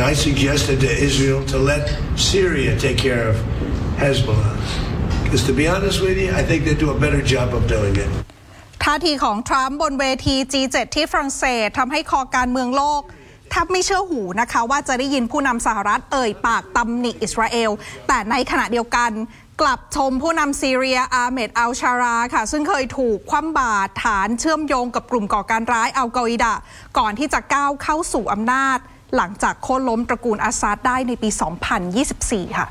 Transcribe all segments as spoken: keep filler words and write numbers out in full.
I suggested to Israel to let Syria take care of Hezbollah. Because to be honest with you, I think they do a better job of doing it. ท่าทีของทรัมป์บนเวที จี เจ็ด ที่ฝรั่งเศสทำให้คอการเมืองโลกแทบไม่เชื่อหูนะคะว่าจะได้ยินผู้นำสหรัฐเอ่ยปากตำหนิอิสราเอลแต่ในขณะเดียวกันกลับชมผู้นำซีเรียอาเมดอัลชาราค่ะซึ่งเคยถูกคว่ำบาตรฐานเชื่อมโยงกับกลุ่มก่อการร้ายอัลกออิดะก่อนที่จะก้าวเข้าสู่อำนาจหลังจากโค่นล้มตระกูลอาซาดได้ในปี สองพันยี่สิบสี่ ค่ะ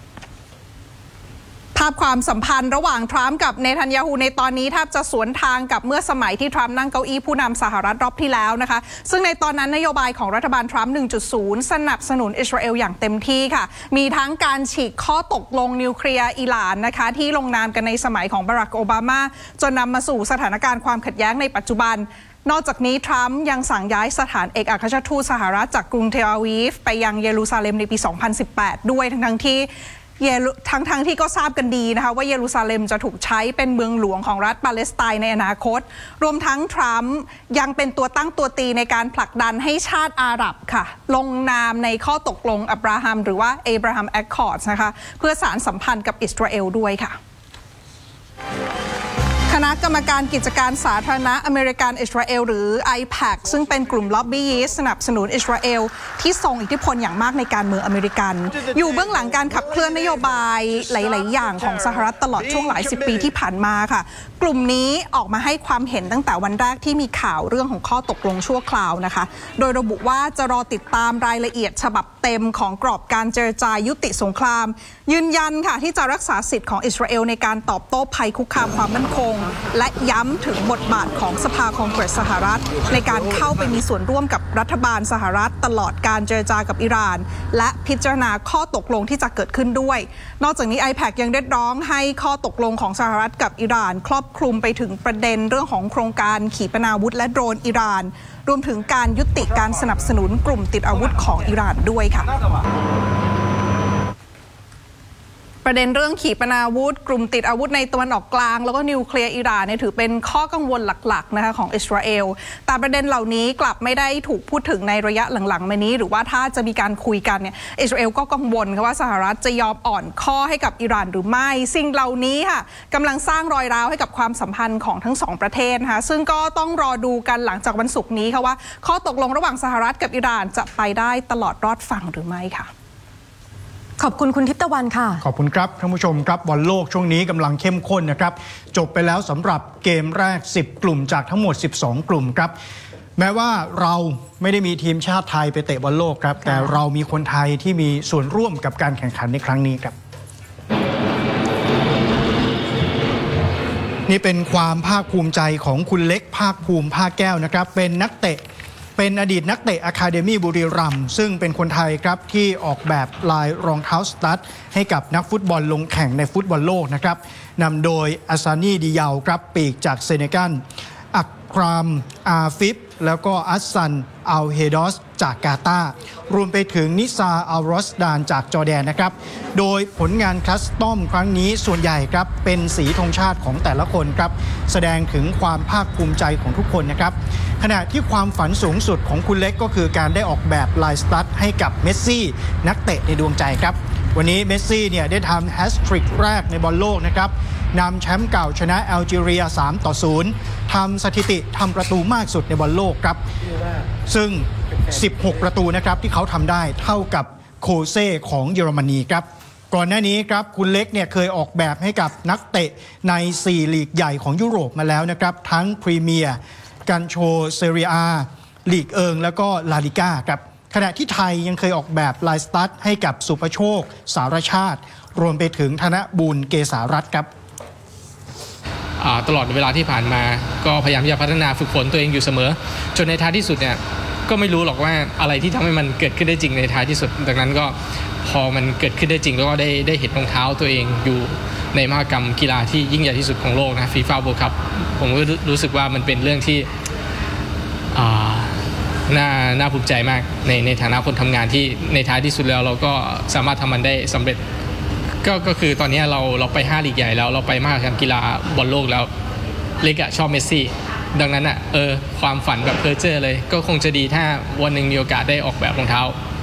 ภาพความสัมพันธ์ระหว่างทรัมป์กับเนทันยาฮูในตอนนี้แทบจะสวนทางกับเมื่อสมัยที่ทรัมป์นั่งเก้าอี้ผู้นำสหรัฐรอบที่แล้วนะคะซึ่งในตอนนั้นนโยบายของรัฐบาลทรัมป์ หนึ่งจุดศูนย์ สนับสนุนอิสราเอลอย่างเต็มที่ค่ะมีทั้งการฉีกข้อตกลงนิวเคลียร์อิหร่านนะคะที่ลงนามกันในสมัยของบารักโอบามาจนนำมาสู่สถานการณ์ความขัดแย้งในปัจจุบันนอกจากนี้ทรัมป์ยังสั่งย้ายสถานเอกอัครราชทูตสหรัฐจากกรุงเทลอาวีฟไปยังเยรูซาเล็มในปี สองพันสิบแปด ด้วยทั้งๆที่ทั้งทั้งที่ก็ทราบกันดีนะคะว่าเยรูซาเล็มจะถูกใช้เป็นเมืองหลวงของรัฐปาเลสไตน์ในอนาคตรวมทั้งทรัมป์ยังเป็นตัวตั้งตัวตีในการผลักดันให้ชาติอาหรับค่ะลงนามในข้อตกลงอับราฮัมหรือว่าเอบราฮัมแอคคอร์ดนะคะเพื่อสานสัมพันธ์กับอิสราเอลด้วยค่ะคณะกรรมการกิจการสาธารณะอเมริกันอิสราเอลหรือ ไอ แพค ซึ่งเป็นกลุ่มล็อบบี้ยิสต์สนับสนุนอิสราเอลที่ทรงอิทธิพลอย่างมากในการเมืองอเมริกันอยู่เบื้องหลังการขับเคลื่อนนโยบายหลายๆอย่างของสหรัฐตลอดช่วงหลายสิบปีที่ผ่านมาค่ะกลุ่มนี้ออกมาให้ความเห็นตั้งแต่วันแรกที่มีข่าวเรื่องของข้อตกลงชั่วคราวนะคะโดยระบุว่าจะรอติดตามรายละเอียดฉบับเต็มของกรอบการเจรจายุติสงครามยืนยันค่ะที่จะรักษาสิทธิ์ของอิสราเอลในการตอบโต้ภัยคุกคามความมั่นคงและย้ำถึงบทบาทของสภาคองเกรสสหรัฐในการเข้าไปมีส่วนร่วมกับรัฐบาลสหรัฐตลอดการเจรจากับอิหร่านและพิจารณาข้อตกลงที่จะเกิดขึ้นด้วยนอกจากนี้ ไอ แพค ยังเรียกร้องให้ข้อตกลงของสหรัฐกับอิหร่านครอบคลุมไปถึงประเด็นเรื่องของโครงการขีปนาวุธและโดรนอิหร่านรวมถึงการยุติการสนับสนุนกลุ่มติดอาวุธของอิหร่านด้วยค่ะประเด็นเรื่องขีปนาวุธกลุ่มติดอาวุธในตะวันออกกลางแล้วก็นิวเคลียร์อิหร่านเนี่ยถือเป็นข้อกังวลหลักๆนะคะของอิสราเอลแต่ประเด็นเหล่านี้กลับไม่ได้ถูกพูดถึงในระยะหลังๆมานี้หรือว่าถ้าจะมีการคุยกันเนี่ยอิสราเอลก็กังวลค่ะว่าสหรัฐจะยอมอ่อนข้อให้กับอิหร่านหรือไม่สิ่งเหล่านี้ค่ะกำลังสร้างรอยร้าวให้กับความสัมพันธ์ของทั้งสองประเทศนะคะซึ่งก็ต้องรอดูกันหลังจากวันศุกร์นี้ค่ะว่าข้อตกลงระหว่างสหรัฐกับอิหร่านจะไปได้ตลอดรอดฝั่งหรือไม่ค่ะขอบคุณคุณทิพย์ตะวันค่ะขอบคุณครับท่านผู้ชมครับบอลโลกช่วงนี้กำลังเข้มข้นนะครับจบไปแล้วสำหรับเกมแรกสิบกลุ่มจากทั้งหมดสิบสองกลุ่มครับแม้ว่าเราไม่ได้มีทีมชาติไทยไปเตะบอลโลกครับแต่เรามีคนไทยที่มีส่วนร่วมกับการแข่งขันในครั้งนี้ครับนี่เป็นความภาคภูมิใจของคุณเล็กภาคภูมิภาคแก้วนะครับเป็นนักเตะเป็นอดีตนักเตะอะคาเดมี่บุรีรัมย์ซึ่งเป็นคนไทยครับที่ออกแบบลายรองเท้าสตั๊ดให้กับนักฟุตบอลลงแข่งในฟุตบอลโลกนะครับนำโดยอาซานีดิยาวครับปีกจากเซเนกัลอักครามอาฟิฟแล้วก็อัสซันอัลเฮดอสจากกาตาร์รวมไปถึงนิซาอัลรอสดานจากจอร์แดนนะครับโดยผลงานคัสตอมครั้งนี้ส่วนใหญ่ครับเป็นสีธงชาติของแต่ละคนครับแสดงถึงความภาคภูมิใจของทุกคนนะครับขณะที่ความฝันสูงสุดของคุณเล็กก็คือการได้ออกแบบลายสตั๊ดให้กับเมสซี่นักเตะในดวงใจครับวันนี้เมสซี่เนี่ยได้ทำแฮชทริกแรกในบอลโลกนะครับนำแชมป์เก่าชนะแอลจีเรียสามต่อศูนย์ทำสถิติทำประตูมากสุดในบอลโลกครับซึ่งสิบหกประตูนะครับที่เขาทำได้เท่ากับโคเซ่ของเยอรมนีครับก่อนหน้านี้ครับคุณเล็กเนี่ยเคยออกแบบให้กับนักเตะในสี่ลีกใหญ่ของยุโรปมาแล้วนะครับทั้งพรีเมียร์กันโชเซเรียลีกเอิงแล้วก็ลาลิก้าครับขณะที่ไทยยังเคยออกแบบลายสตั๊ดให้กับสุภโชคสารชาติรวมไปถึงธนบุญเกษารัตน์ครับตลอดเวลาที่ผ่านมาก็พยายามที่จะพัฒนาฝึกฝนตัวเองอยู่เสมอจนในท้ายที่สุดเนี่ยก็ไม่รู้หรอกว่าอะไรที่ทำให้มันเกิดขึ้นได้จริงในท้ายที่สุดดังนั้นก็พอมันเกิดขึ้นได้จริงแล้วก็ได้ได้เห็นรองเท้าตัวเองอยู่ในมหกรรมกีฬาที่ยิ่งใหญ่ที่สุดของโลกนะฟีฟ่าเวิลด์คัพผมก็รู้สึกว่ามันเป็นเรื่องที่น่าน่าภูมิใจมากในในฐานะคนทำงานที่ในท้ายที่สุดแล้วเราก็สามารถทำมันได้สำเร็จก็ก็คือตอนนี้เราเราไปห้าลีกใหญ่แล้วเราไปมหกรรมกีฬาบอลโลกแล้วเล็กอะชอบเมสซี่ดังนั้นอะเออความฝันแบบเพอร์เจอร์เลยก็คงจะดีถ้าวันหนึ่งมีโอกาสได้ออกแบบรองเท้า